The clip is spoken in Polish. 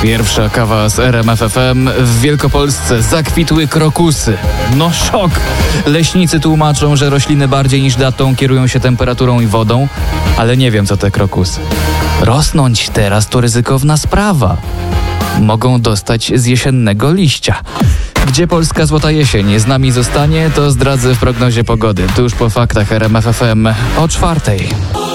Pierwsza kawa z RMF FM. W Wielkopolsce zakwitły krokusy. No szok! Leśnicy tłumaczą, że rośliny bardziej niż datą kierują się temperaturą i wodą, ale nie wiem co te krokusy. Rosnąć teraz to ryzykowna sprawa. Mogą dostać z jesiennego liścia. Gdzie polska złota jesień z nami zostanie, to zdradzę w prognozie pogody. Tuż po faktach RMF FM o 4:00.